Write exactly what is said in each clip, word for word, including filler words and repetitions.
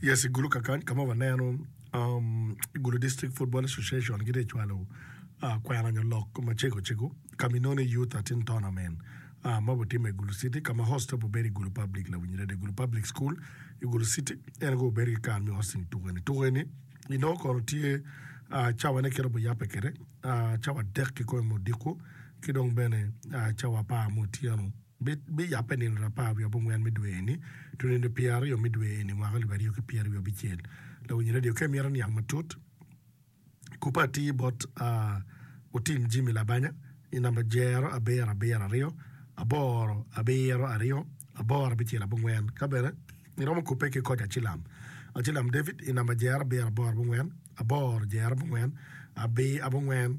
Yes, igulu kakan kama waneno um igulu District Football Association gide chwalo uh kwa na lock kuma chego chego kaminone youth atin tournament uh mabo team igulu city kama host bo beri igulu public la winyere de igulu public school igulu city en go beri kan mi hosting tuweni tuweni ino ko tie uh chawa ne kero bo yape kere uh chawa dek ko mo diko kidong bene uh chawa pa mo tiano be be yape ni rapa ya bo ngwan midwe ni tunende P R yo midwe ni mwagali bari yo P R yo bichel la winyere de ke miran yang matut kupati bot uh utim Jimmy Labanya inamba jero abera abera rio aboro abero ario aboro bichela bungwen kabere ni romo kupeke koja chilam achilam David inamba jero abera aboro bungwen aboro jero bungwen abe abungwen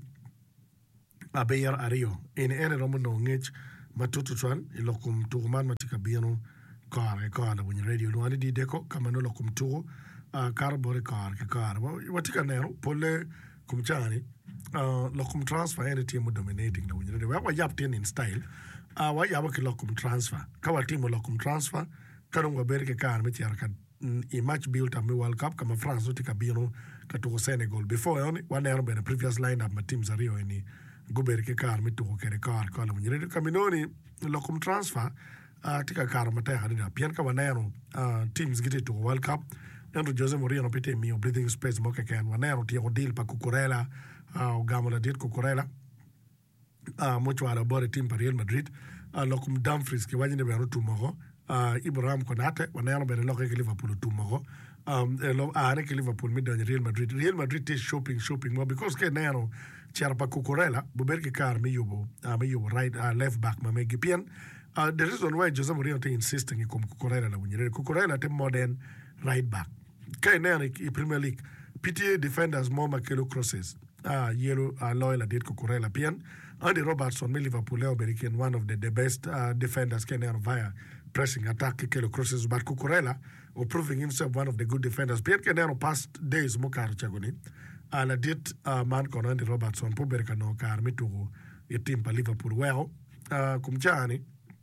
abero ario in ene romo no ngich matutu twan ilokum tuman matika biano kar kar when radio no ani di deko kama no lokum tu uh, kar bore kar ke kar watika nero pole kumchani uh, lokum transfer any team dominating the winner we yap ten in style uh, wa yaba ke lokum transfer kawa team lokum transfer kanong waber ke kar me tiar ka i match built up World Cup kama France utika biano ka to Senegal before on one year be the previous lineup ma teams are rio any guber ke kar me to ke kar kala winner kaminoni lokum transfer uh, tika kar mata hadina pian ka wanero uh, teams get to World Cup Andrew Jose Mourinho pite mio breathing space mo ke kan wanero tio deal pa Cucurella uh, gamola dit Cucurella uh, mucho ala bore team pa Real Madrid uh, lokum Dumfries ke wajine be rotu mo uh, Ibrahim Konate wanero be lo ke Liverpool tu mo um lo a ne ke Liverpool mid Real Madrid Real Madrid is shopping shopping mo because ke nero charpa Cucurella buber ke kar me yubo uh, me yubo right uh, left back ma me gipian Uh, the reason why Jose Mourinho is insisting on Cucurella la winyere Cucurella te modern right back kay nene i Premier League P T A defenders more makelo crosses ah uh, yellow uh, loyal did Cucurella pian Andy Robertson me Liverpool American one of the, the best uh, defenders can via pressing attack kelo crosses but Cucurella or proving himself one of the good defenders pian can past days mo kar chagoni ala dit uh, man kon Andy Robertson po berka no kar mitu e team pa Liverpool well uh, kumchani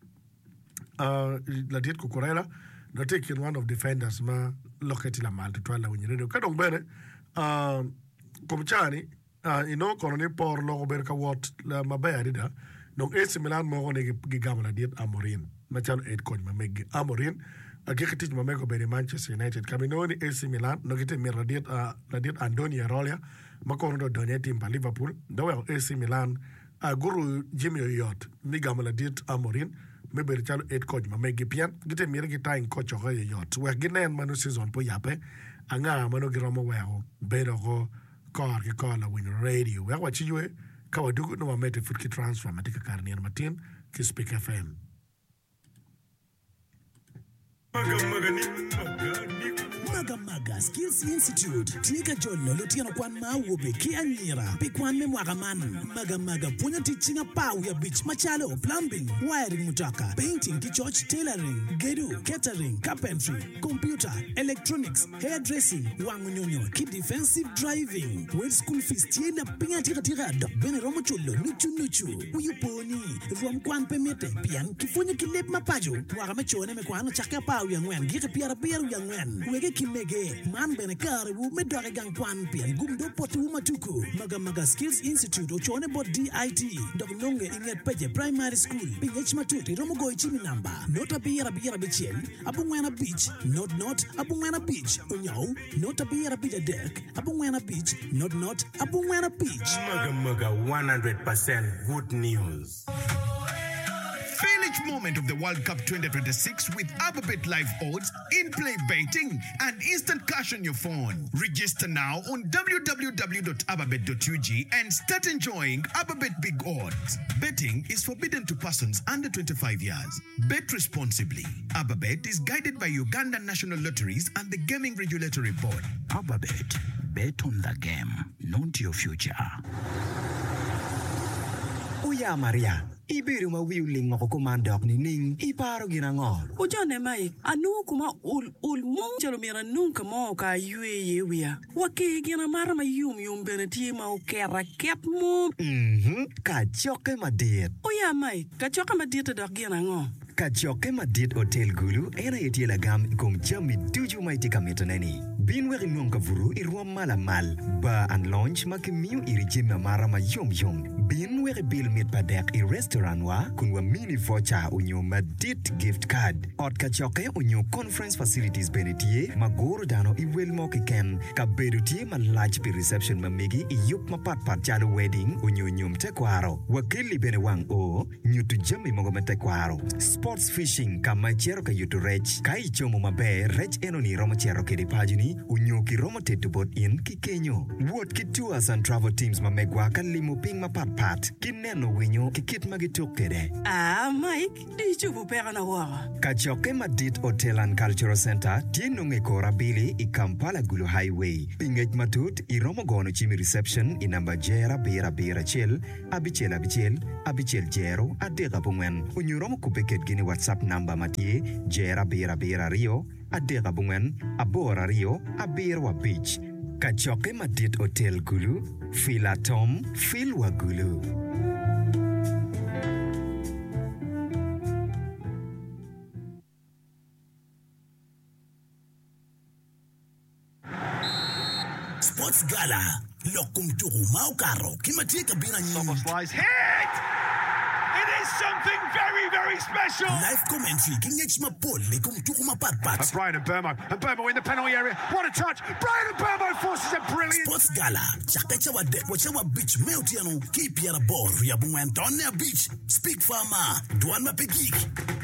Uh, la dit Cucurella na taking one of defenders ma loketi la mal to la winyere ka dong bene uh komchani uh ino kono ni por lo berka wat la mabaya da donc A C Milan mo ne gi gamala dit Amorin ma chalo eight coach ma meg Amorin a ke kiti ma mego bere Manchester United kaminoni A C Milan no kite mi radit uh, la dit Antonio Rolia ma kono do doneti pa Liverpool do A C Milan a uh, guru Jimmy Yot mi gamala dit Amorin me ber chalo eight coach ma megi pian gite mire gita in coach ho yot we ginen manu season po yape anga manu giromo weho bedo go kar ke kala win radio we wachi yue ka wadu no mete futki transfer matika karnier matin ki speak F M Maga magani magani Maga Maga Skills Institute Tika Jolo Lutiano Kwan Ma Wobe Kianira Pikwan Me Wagaman Maga Maga Punya teaching a power ya beach machalo plumbing wiring mutaka painting ki church tailoring gedu catering carpentry computer electronics hairdressing wangunyonyo ki defensive driving with school fees tienda pinga tira tira do bene romo chulo nuchu nuchu uyuponi rom kwan pemete pian kifunya kilep mapajo wagame chone me kwan chaka pa ya ngwen gite piara piara ya ngwen wege kimege man bene kare wu me dore gang kwan pian gumdo potu matuku Maga Maga Skills Institute ochone bot D I T dog nonge inget peje primary school pingech matuti romo go ichimi namba nota piara piara bichel abungwena beach not not abungwena beach onyo nota piara piara deck abungwena beach not not abungwena beach Maga Maga one hundred percent good news. Feel each moment of the World Cup twenty twenty-six with Ababet Live Odds, in-play betting, and instant cash on your phone. Register now on w w w dot ababet dot u g and start enjoying Ababet Big Odds. Betting is forbidden to persons under twenty-five years. Bet responsibly. Ababet is guided by Uganda National Lotteries and the Gaming Regulatory Board. Ababet. Bet on the game, not your future. Uya Maria. Ibiru ma wiuling mo kumandok ni ning iparo ginangol. Ujone mai anu kuma ul ul mong jalo mira nunca mo ka yue ye wia. Wake gina mara ma yum yum beneti ma ukera kep mo. Mhm. Ka joke ma dit. Oya mai ka joke ma dit dok gina ngo. Kachoke Madit Hotel Gulu ena yetiela gam kong jami duju mai tika metaneni. Bin weri nunga vuru irwa mala mal. Bar and lounge makimiu iri jima mara ma yom yom. Bin weri bill mit padek i restaurant wa kunwa mini voucher unyo Madit gift card. Ot kachoke unyo conference facilities benetie magoro dano i welmo kiken. Ka bedutie ma large pi reception mamigi i yup ma pat pat jalo wedding unyo nyum tekwaro. Wakili bene wang o nyutu jami mogo metekwaro. Sports fishing kama chero ka yutu rech. Kai chomo mabe rech eno ni romo chero ke dipajini unyo ki romo tetu bot in ki kenyo. Wot ki tours and travel teams mamegwa ka limo ping ma pat pat. Ki neno winyo ki kit magituk kede. Ah, Mike, di chupu pera na wawa. Kachoke Madit Hotel and Cultural Center tieno ngekora bili i Kampala Gulu Highway. Pingej matut i romo gono chimi reception i namba jera bira bira chel, abichel abichel, abichel jero, adega bungen. Unyo romo kupeket gini WhatsApp namba matie, jera bira bira rio, adega bungen, abora rio, abirwa beach. Kachoke Madit Hotel Gulu, fila tom, filwa Gulu. Sports Gala, lokum turu mau karo, kimatie kabina nyingi. Slice hit! It is something very, very special. Live commentary, kingech mapol, lekum turu mapat pat. Brian and Burmo, and Burmo in the penalty area. What a touch! Brian and Burmo forces a brilliant. Sports Gala, chakacha wa de, wacha beach meutiano, keep yara ball, riabu Antonia Beach, speak farmer, duan mapegik.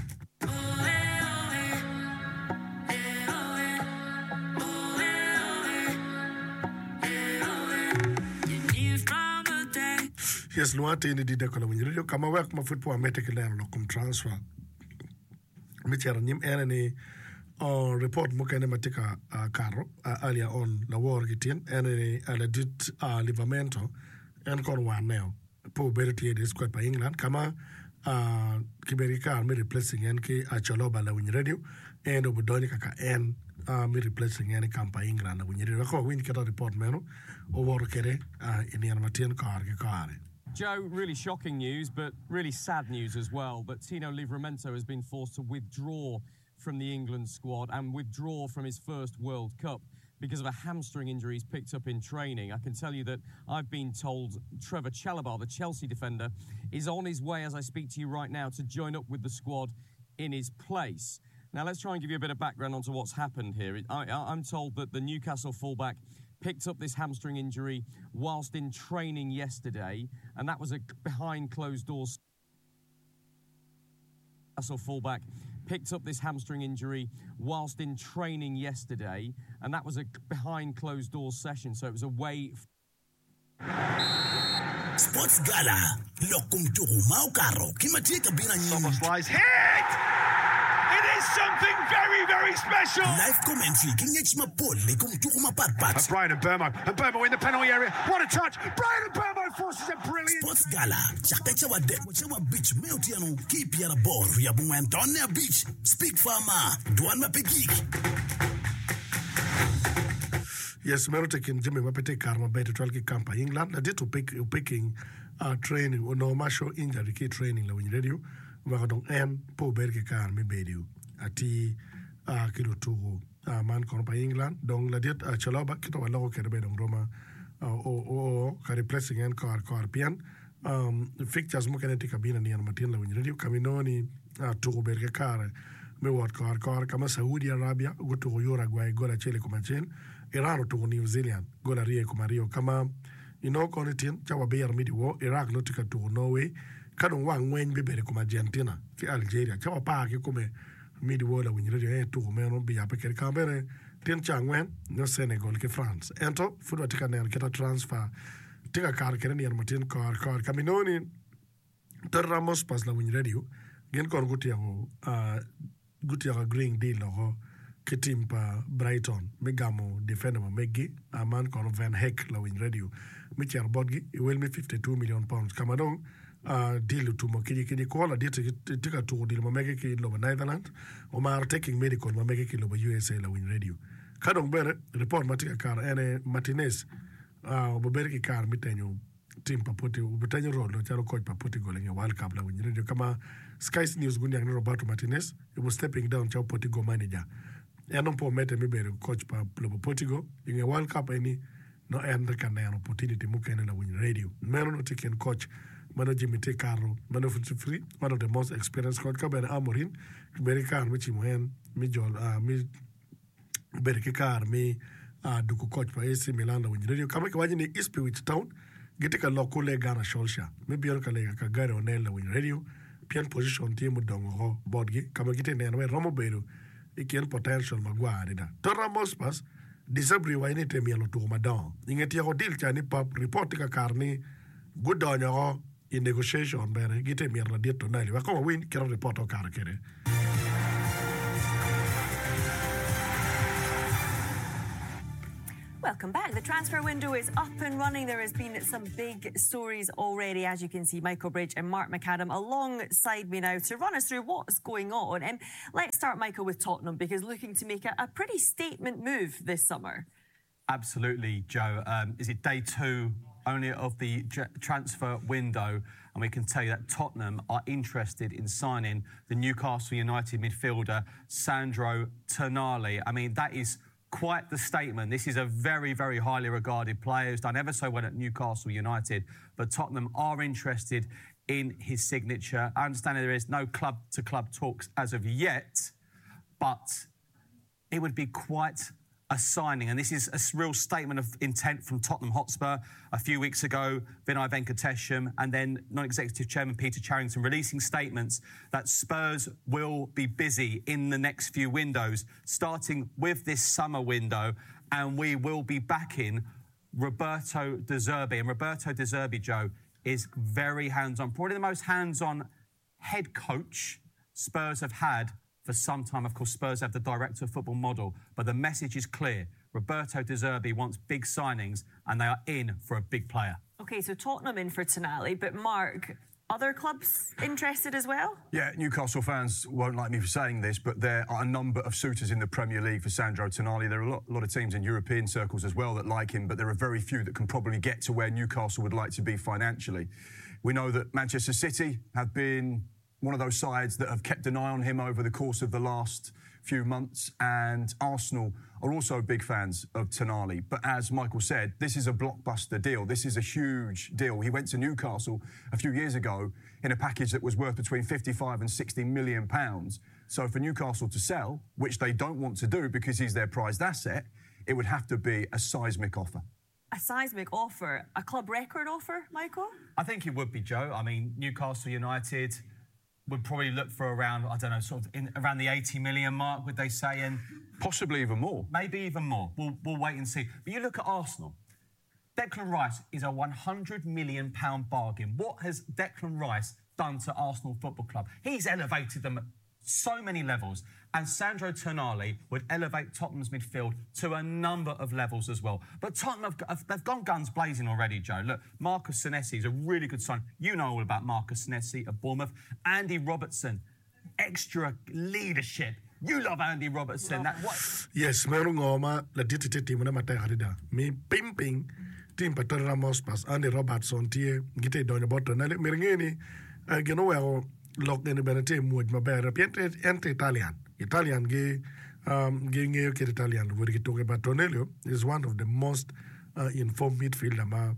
Yes, Luante ni dide kola winyi radio kama work ma football ameteke leno lokum transfer. Michara nim ene ni on report muka ne matika uh, karo uh, earlier on la war gitin ene ni ala dit uh, Livramento en kon wan neo po beriti de squad pa England kama uh, kiberika me replacing en ki acholoba la winyi radio and obudoni kaka en uh, me replacing en kampa England la winyi radio ko win kata report meno o war kere uh, ini an matien kar ke kare. Joe, really shocking news, but really sad news as well. But Tino Livramento has been forced to withdraw from the England squad and withdraw from his first World Cup because of a hamstring injury he's picked up in training. I can tell you that I've been told Trevor Chalobah, the Chelsea defender, is on his way as I speak to you right now to join up with the squad in his place. Now, let's try and give you a bit of background onto what's happened here. I, I'm told that the Newcastle fullback picked up this hamstring injury whilst in training yesterday, and that was a behind closed doors. Newcastle fullback picked up this hamstring injury whilst in training yesterday, and that was a behind closed doors session, so it was away. Sports Gala, lokum turu mau karo, kimatie kabina nyingi. Slice hit! It is something very, very special. Live commentary, kingech mapol, lekum turu mapat pat. Brian and Burmo, and Burmo in the penalty area. What a touch! Brian and Burmo forces a brilliant. Sports Gala, chakacha wa de, wacha wa beach meutiano, keep yara ball, riabu Antonia Beach, speak farmer, duan mapegik. Yes, mero taking Jimmy Mapete Karma better twelve camp England. I did to pick picking uh training or no masho injury key training la win radio. Wagadong en po berke kar me bedio. Ati uh kilo to uh man kon pa England. Dong la dit uh Chalobah kito wala ko kere bedong Roma uh o o ka replacing en kar kar pian. Um fixtures mo kaneti kabina ni an matin la win radio kaminoni uh to berke kar me wat kar kar kama Saudi Arabia go to Uruguay go la chele kumachen. Iran to New Zealand, gola rie kumario kama ino konitin chawa bear midi wo Iraq no tika to Norway kadon wang wen bebere kuma Argentina fi Algeria chawa pa ke kume midi wo la winyi radio e to me no biya pe ke kambere tin changwen no Senegal ke France ento futwa tika ne keta transfer tika kar kere ni armatin kar kar kaminoni terramos pas la winyi radio gen kor gutia go uh gutia green deal no kitim pa Brighton megamo defender ma meggi a man kono Van Heck la win radio mi cher bodgi e wel mi fifty-two million pounds kamadon uh deal to mo kidi kidi ko la dit tika to deal ma meggi ki lo Netherlands o ma taking medical ma meggi ki lo U S A la win radio kadon bere report matika kar ene Martinez uh bo bere ki kar mitenyo team pa Portugal ubetanya rolo charo coach pa Portugal nge World Cup la winyi radio kama Sky News gundi ang Roberto Martinez he was stepping down chao Portugal manager eno po mete mi bere coach pa Portugal nge World Cup any no ende kan an opportunity muka ene la winyi radio mero no tiken coach mano Jimmy T. Carlo mano free one of the most experienced coach ka bere Amorim bere kan mi chimohen mi jol uh, mi bere ke kar mi uh, duku coach pa A C Milan la winyi radio kama kiwaji ni Ipswich Town gite ka loko le Ghana Solskjaer me bior ka le ka Gary O'Neill la winyi radio pian position team dongo ho bodgi kama gite ne no Romo Beru ikiel potential magwari da to Ramos pas disabri wa ini temi lo to madan ingeti ho deal chani pap report ka karni gudonyo ho in negotiation bere gite mi la dieto nali wa ko win kero report o kar kere. Welcome back. The transfer window is up and running. There has been some big stories already, as you can see. Michael Bridge and Mark McAdam alongside me now to run us through what's going on. And let's start, Michael, with Tottenham, because looking to make a, a pretty statement move this summer. Absolutely, Joe. Um, is it day two only of the j- transfer window? And we can tell you that Tottenham are interested in signing the Newcastle United midfielder Sandro Tonali. I mean, that is quite the statement. This is a very, very highly regarded player who's done ever so well at Newcastle United, but Tottenham are interested in his signature. I understand there is no club-to-club talks as of yet, but it would be quite a signing, and this is a real statement of intent from Tottenham Hotspur. A few weeks ago, Vinay Venkatesham and then non-executive chairman Peter Charrington releasing statements that Spurs will be busy in the next few windows, starting with this summer window, and we will be backing Roberto De Zerbi. And Roberto De Zerbi, Joe, is very hands-on, probably the most hands-on head coach Spurs have had for some time. Of course, Spurs have the director of football model, but the message is clear. Roberto De Zerbi wants big signings, and they are in for a big player. OK, so Tottenham in for Tonali, but Mark, other clubs interested as well? Yeah, Newcastle fans won't like me for saying this, but there are a number of suitors in the Premier League for Sandro Tonali. There are a lot, a lot of teams in European circles as well that like him, but there are very few that can probably get to where Newcastle would like to be financially. We know that Manchester City have been one of those sides that have kept an eye on him over the course of the last few months, and Arsenal are also big fans of Tonali. But as Michael said, this is a blockbuster deal. This is a huge deal. He went to Newcastle a few years ago in a package that was worth between fifty-five and sixty million pounds. So for Newcastle to sell, which they don't want to do because he's their prized asset, it would have to be a seismic offer. A seismic offer? A club record offer, Michael? I think it would be, Joe. I mean, Newcastle United would probably look for around, I don't know, sort of in, around the eighty million mark, would they say? And possibly even more. Maybe even more. We'll, we'll wait and see. But you look at Arsenal. Declan Rice is a one hundred million pounds bargain. What has Declan Rice done to Arsenal Football Club? He's elevated them at so many levels. And Sandro Tonali would elevate Tottenham's midfield to a number of levels as well. But Tottenham, have, they've gone guns blazing already, Joe. Look, Marcus Senesi is a really good sign. You know all about Marcus Senesi at Bournemouth. Andy Robertson, extra leadership. You love Andy Robertson. That, what? Yes, meron ngoma la ditite team na matay harida. Mi pimping team pator Ramos pas Andy Robertson tie gite donyo boto na mirngeni geno weo lok ne benete muj mabere piente ente Italian. Italian ge um ge nge ke Italian wori ke toke Tonelio is one of the most uh, informed midfielder ma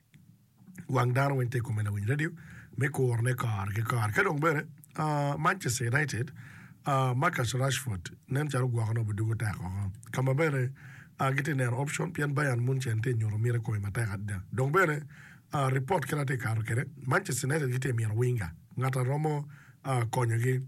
wangdano wente komena win radio me ko orne kar ke kar ke dong bere uh, Manchester United uh, Marcus Rashford nem charu gwa no budugo ta ko kama bere uh, gete ne option pian Bayern Munchen te nyoro mire ko mata hadda dong bere uh, report kera te kar kere Manchester United gete mir winga ngata romo uh, konyo gi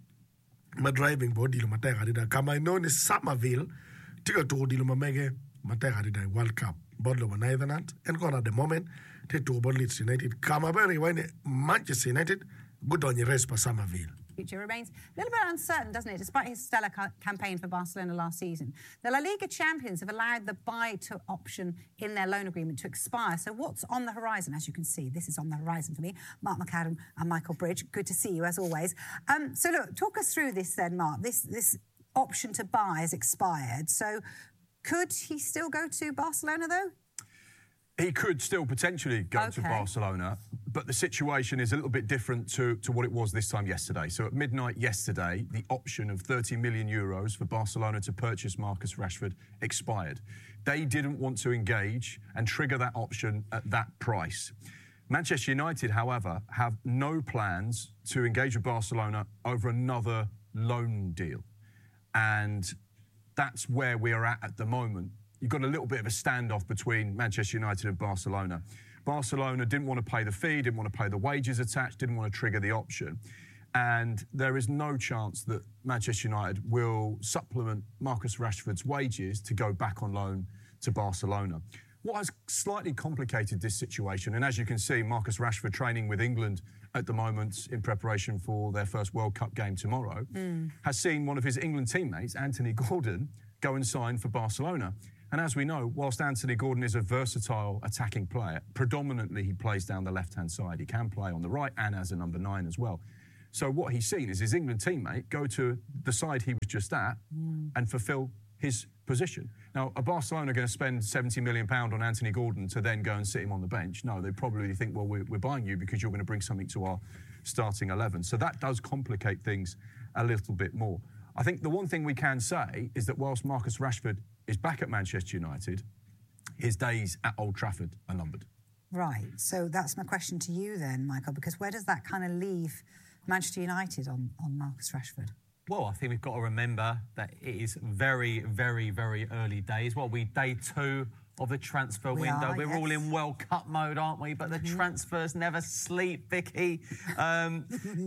ma driving body lo matera dida kama ino ni Somerville tiga to di lo mamege matera dida World Cup bodlo wa Netherlands and gonna at the moment te to bod Leeds United kama bere when Manchester United good on your race for Somerville. Future remains a little bit uncertain, doesn't it, despite his stellar ca- campaign for Barcelona last season. The La Liga champions have allowed the buy-to option in their loan agreement to expire. So what's on the horizon? As you can see, this is on the horizon for me. Mark McAdam and Michael Bridge, good to see you as always. Um, so look, talk us through this then, Mark. This, this option to buy has expired. So could he still go to Barcelona, though? He could still potentially go Okay. to Barcelona, but the situation is a little bit different to, to what it was this time yesterday. So at midnight yesterday, the option of thirty million euros for Barcelona to purchase Marcus Rashford expired. They didn't want to engage and trigger that option at that price. Manchester United, however, have no plans to engage with Barcelona over another loan deal. And that's where we are at at the moment. You've got a little bit of a standoff between Manchester United and Barcelona. Barcelona didn't want to pay the fee, didn't want to pay the wages attached, didn't want to trigger the option. And there is no chance that Manchester United will supplement Marcus Rashford's wages to go back on loan to Barcelona. What has slightly complicated this situation, and as you can see, Marcus Rashford training with England at the moment in preparation for their first World Cup game tomorrow, mm. has seen one of his England teammates, Anthony Gordon, go and sign for Barcelona. And as we know, whilst Anthony Gordon is a versatile attacking player, predominantly he plays down the left-hand side. He can play on the right and as a number nine as well. So what he's seen is his England teammate go to the side he was just at mm. and fulfil his position. Now, are Barcelona going to spend seventy million pounds on Anthony Gordon to then go and sit him on the bench? No, they probably think, well, we're, we're buying you because you're going to bring something to our starting eleven. So that does complicate things a little bit more. I think the one thing we can say is that whilst Marcus Rashford is back at Manchester United, his days at Old Trafford are numbered. Right. So that's my question to you then, Michael, because where does that kind of leave Manchester United on, on Marcus Rashford? Well, I think we've got to remember that it is very, very, very early days. Well, we day two of the transfer we window. Are, We're yes. all in World Cup mode, aren't we? But the mm-hmm. transfers never sleep, Vicky. Um,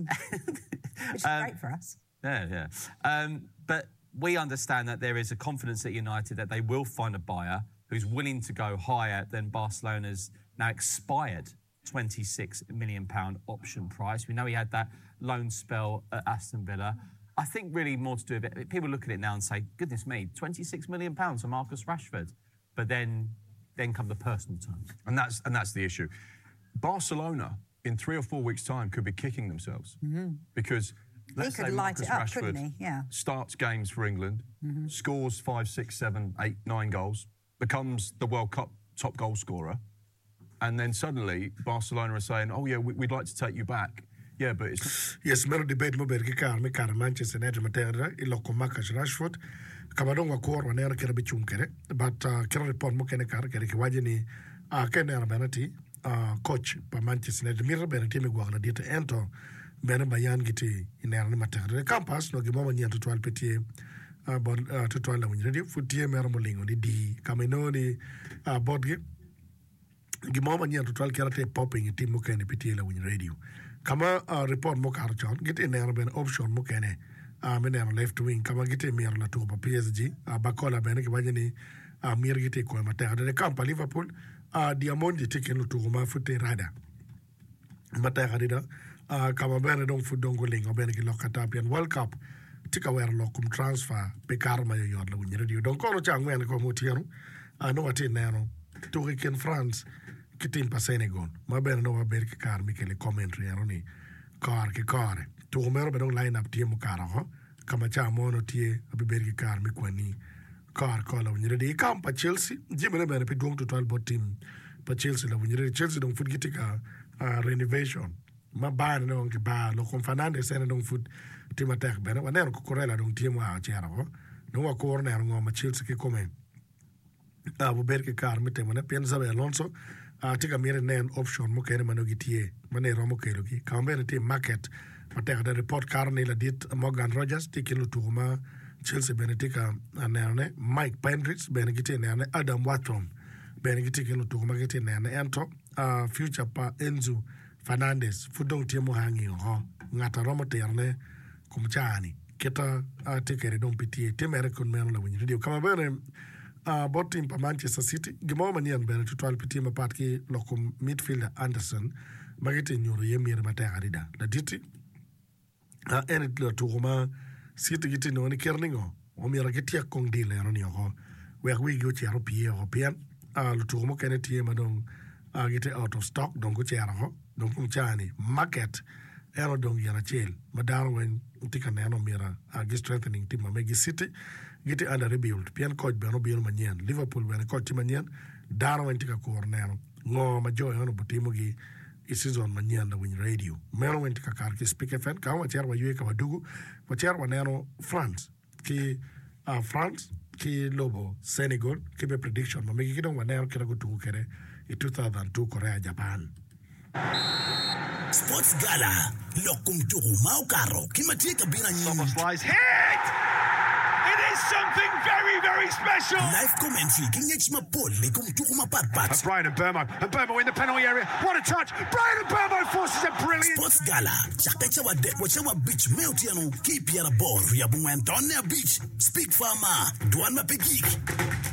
Which is um, great for us. Yeah, yeah. Um, but we understand that there is a confidence at United that they will find a buyer who's willing to go higher than Barcelona's now expired twenty-six million pounds option price. We know he had that loan spell at Aston Villa. I think really more to do with it. People look at it now and say, goodness me, twenty-six million pounds for Marcus Rashford. But then then come the personal terms. And that's and that's the issue. Barcelona, in three or four weeks' time, could be kicking themselves. Mm-hmm. Because let's he could say light Marcus it up, Rashford couldn't he? Yeah. starts games for England, mm-hmm. scores five, six, seven, eight, nine goals, becomes the World Cup top goal scorer, and then suddenly Barcelona are saying, oh yeah, we, we'd like to take you back. Yeah, but it's... Yes, mero debate mo berke kar me kar Manchester United matera iloko Marcus Rashford kamadong wakor wanera kera bichum kere but kera report mo kene kar kere kiwaje ni kene ara benati coach pa Manchester United mira benati me gwagla dieta ento bena bayan giti inera ni matera campus no gimo manya to twelve petit bon to twelve la winredi futie mero mo lingo ni di kamino ni bodge gimo manya to twelve kera te popping team mo kene petit la winredi kama uh, report mo kar chon gite ne ben option mo kene a uh, men left wing kama gite mer la to P S G a uh, bakola ben ke bajeni a uh, mer gite ko ma terre de camp Liverpool a uh, Diamondi teke no to ma futte rada ma terre da a uh, kama ben don fu dongo lingo ben ke lokata pian World Cup tika wer lokum transfer be karma yo yor la wini radio donc ko cha ngwen ko mo tienu a uh, no ati neno to ken France kitim pa Senegal ma ben no ber ke kar mi ke le commentary aroni kar ke kar to mero be don line up tie mo kar ho kama cha mo no tie abi ber ke kar mi kwani kar ko la wini de kam pa Chelsea jimene ben pe dong total bot team pa Chelsea la wini Chelsea don fut gitika uh, renovation ma ba no ke ba lo kon Fernandes sen don fut team attack ben wa ner ko korela don tie mo a chera ho no wa corner ngo ma Chelsea ke come abu ber ke kar mi te mo ne pen Xabi Alonso Uh, tika mire nen option mo kene mano gitie mane romo kelo ki kambe te market patek da report karne la dit Morgan Rogers tikelo tuma Chelsea benetika anene Mike Pendrix benegite nene Adam Watson benegite kelo tuma gite nene ento uh, future pa Enzo Fernandez fudong tiemo hangi ho ngata romo terne kumchani kita uh, tikere don pitie temere kon meno la winyi dio kama bene Uh, bot team pa Manchester City gimo manian ben to twelve team apart ki lokum midfielder Anderson magite nyoro yemir mata arida la diti a en lo tuma City giti no ni kerningo o mira giti akong dile roni ho we we go ti europie european a lo tuma kene tie madong a giti out of stock donc go ti ho donc um chani market ero dong yana chel madaro wen tika neno mira a gi strengthening team ma Megi City giti under rebuild pian coach beno biel manien Liverpool beno coach manien daro wenti ka cornero ngo ma joy ono butimo gi i season manien da win radio mero wenti ka kar ki speak F M ka wa cher wa yue ka wadugu wa cher wa neno France ki uh, France ki lobo Senegal ki be prediction ma megi kidon wa neno kira go tugu kere i two thousand two Korea Japan. Sports Gala lokum tugu mau karo kimatika bina nyinyi. Slice hit! It is something very, very special. Live commentary kinyech mapol likum tugu mapatpat. And Brian and Burmo. And Burmo in the penalty area. What a touch. Brian and Burmo forces a brilliant. Sports Gala. Chakacha wa dek wacha wa beach meutiano keep yara ball. Riabungwen tonne beach. Speak farmer. Duan mapegik.